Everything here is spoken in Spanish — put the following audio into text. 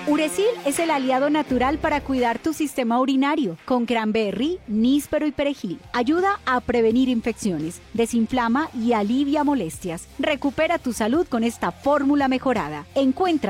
Uresil es el aliado natural para cuidar tu sistema urinario, con cranberry, níspero y perejil. Ayuda a prevenir infecciones, desinflama y alivia molestias. Recupera tu salud con esta fórmula mejorada. Encuentra